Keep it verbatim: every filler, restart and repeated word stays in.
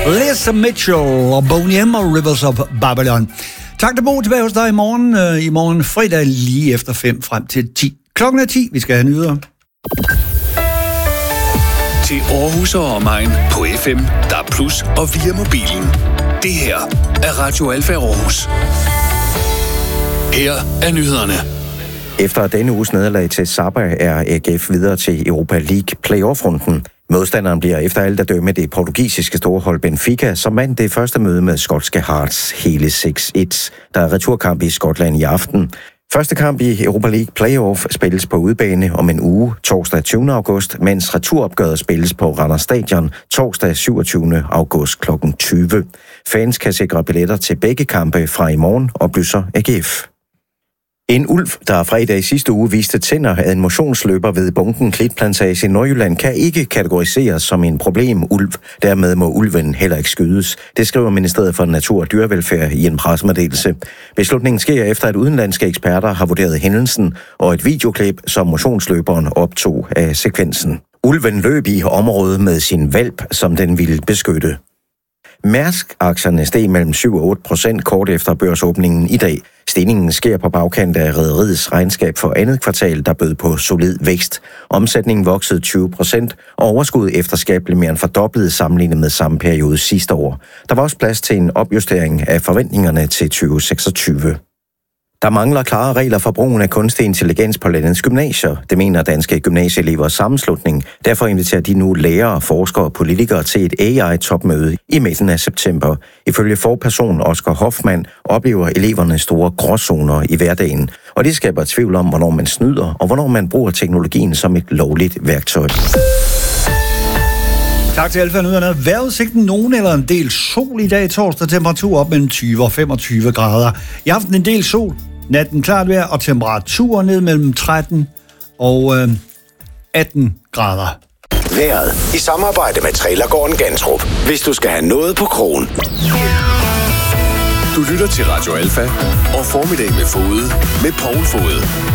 Liz Mitchell og Boney M og Rivers of Babylon. Tak til Bo, tilbage hos dig i morgen. I morgen fredag lige efter fem frem til ti. Klokken er ti, vi skal have nyheder. Til Aarhus og omegn på F M, D A B plus og via mobilen. Det her er Radio Alfa Aarhus. Her er nyhederne. Efter denne uges nederlag til Sabah er A G F videre til Europa League playoff-runden. Modstanderen bliver efter alt at dømme det portugisiske storhold Benfica, som vandt det første møde med skotske Hearts hele seks et. Der er returkamp i Skotland i aften. Første kamp i Europa League Playoff spilles på udebane om en uge, torsdag tyvende august, mens returopgøret spilles på Randers Stadion torsdag syvogtyvende august klokken tyve. Fans kan sikre billetter til begge kampe fra i morgen, oplyser A G F. En ulv, der fredag i sidste uge viste tænder af en motionsløber ved Bunken Klitplantage i Nordjylland, kan ikke kategoriseres som en problemulv. Dermed må ulven heller ikke skydes. Det skriver Ministeriet for Natur og Dyrevelfærd i en pressemeddelelse. Beslutningen sker efter, at udenlandske eksperter har vurderet hændelsen og et videoklip, som motionsløberen optog af sekvensen. Ulven løb i området med sin hvalp, som den ville beskytte. Mærsk-aktierne steg mellem syv og otte procent kort efter børsåbningen i dag. Stigningen sker på bagkant af rederiets regnskab for andet kvartal, der bød på solid vækst. Omsætningen voksede tyve procent, og overskuddet efter skat blev mere end fordoblet sammenlignet med samme periode sidste år. Der var også plads til en opjustering af forventningerne til tyve seksogtyve. Der mangler klare regler for brugen af kunstig intelligens på landets gymnasier. Det mener Danske Gymnasieelevers Sammenslutning. Derfor inviterer de nu lærere, forskere og politikere til et A I-topmøde i midten af september. Ifølge forperson Oscar Hoffmann oplever eleverne store gråzoner i hverdagen. Og det skaber tvivl om, hvornår man snyder, og hvornår man bruger teknologien som et lovligt værktøj. Tak til Alfa Nyhederne. Vejrudsigten nogen eller en del sol i dag torsdag. Temperatur op mellem tyve og femogtyve grader. I aften en del sol. Natten klart vejr og temperatur ned mellem tretten og øh, atten grader. Vejret i samarbejde med Trailergården Gantrup. Hvis du skal have noget på krogen. Du lytter til Radio Alfa og Formiddag med Fode med Poul Fode.